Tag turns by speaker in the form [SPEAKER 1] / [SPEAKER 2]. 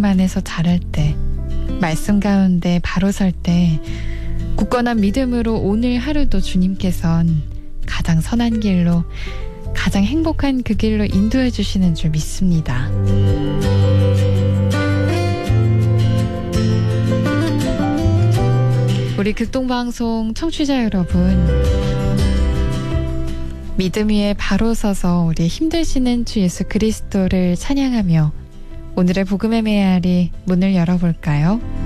[SPEAKER 1] 안에서 자랄 때, 말씀 가운데 바로 설 때, 굳건한 믿음으로 오늘 하루도 주님께선 가장 선한 길로, 가장 행복한 그 길로 인도해 주시는 줄 믿습니다. 우리 극동방송 청취자 여러분, 믿음 위에 바로 서서 우리 힘드시는 주 예수 그리스도를 찬양하며 오늘의 복음의 메아리 문을 열어볼까요?